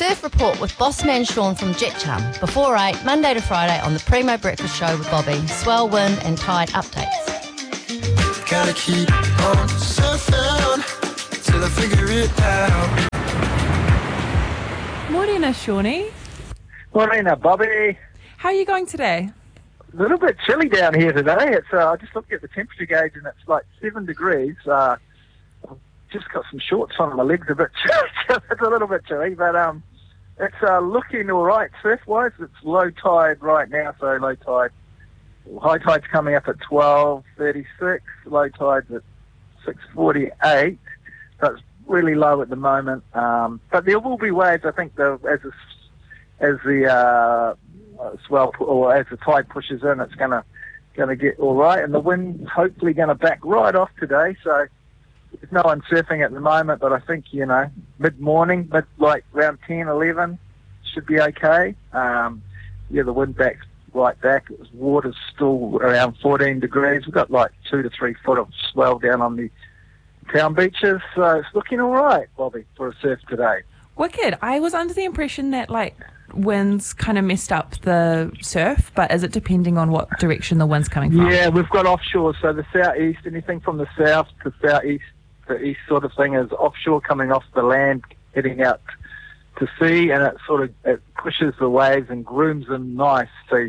Surf Report with Bossman Sean from Jet Chum. Before 8, Monday to Friday on the Primo Breakfast Show with Bobby. Swell, wind and tide updates. Gotta keep on surfing till I figure it out. Morena, Shawnee. Morena, Bobby. How are you going today? A little bit chilly down here today. It's I just looked at the temperature gauge and it's like 7 degrees. I've just got some shorts on. My legs are a bit chilly. It's a little bit chilly, but it's looking all right surf-wise. It's low tide right now, so low tide. High tide's coming up at 12:36. Low tide's at 6:48. So it's really low at the moment. But there will be waves. I think as the swell or as the tide pushes in, it's gonna get all right, and the wind's hopefully gonna back right off today. So there's no one surfing at the moment, but I think mid-morning, like around 10, 11, should be okay. The wind backs right back. Water's still around 14 degrees. We've got like 2 to 3 foot of swell down on the town beaches, so it's looking all right, Bobby, for a surf today. Wicked. I was under the impression that winds kind of messed up the surf, but is it depending on what direction the wind's coming from? Yeah, we've got offshore, so the southeast, anything from the south to southeast, the east sort of thing is offshore, coming off the land, heading out to sea, and it pushes the waves and grooms them nice. So,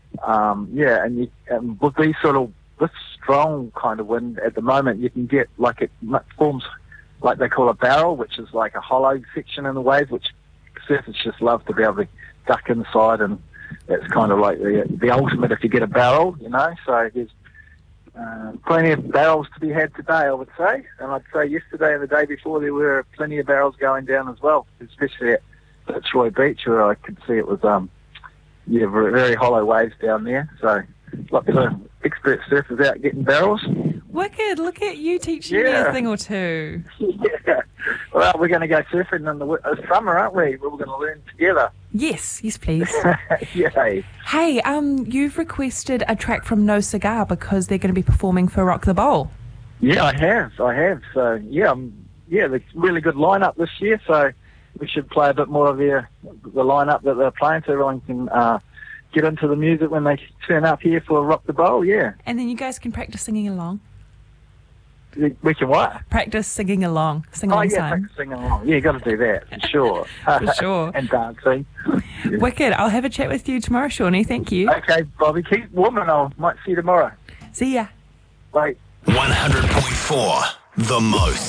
and with this strong kind of wind at the moment, you can get it forms like they call a barrel, which is like a hollow section in the wave, which surfers just love to be able to duck inside, and that's kind of like the ultimate if you get a barrel, So there's plenty of barrels to be had today, I would say. And I'd say yesterday and the day before there were plenty of barrels going down as well, especially at Fitzroy Beach, where I could see it was very, very hollow waves down there. So lots of expert surfers out getting barrels. Wicked, look at you teaching me a thing or two. Yeah. Well, we're going to go surfing in the summer, aren't we? We're going to learn together. Yes, please. Yeah. Hey, you've requested a track from No Cigar because they're going to be performing for Rock the Bowl. Yeah, I have. So, there's really good lineup this year, so we should play a bit more of the lineup that they're playing so everyone can get into the music when they turn up here for Rock the Bowl, yeah. And then you guys can practice singing along. We can what? Practice singing along. Practice singing along. Yeah, you got to do that, for sure. For sure. And dancing. Wicked. I'll have a chat with you tomorrow, Shawnee. Thank you. Okay, Bobby. Keep warm and I might see you tomorrow. See ya. Bye. 100.4, the most.